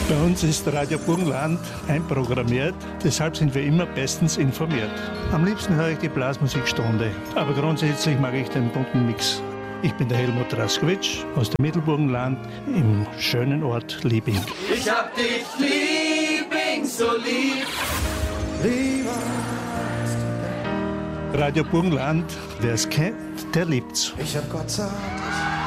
Bei uns ist Radio Burgenland einprogrammiert, deshalb sind wir immer bestens informiert. Am liebsten höre ich die Blasmusikstunde, aber grundsätzlich mag ich den bunten Mix. Ich bin der Helmut Raskowitsch aus dem Mittelburgenland im schönen Ort Liebing. Ich hab dich liebing, so lieb. Lieber. Radio Burgenland, wer es kennt, der liebt's. Ich hab Gott sagt,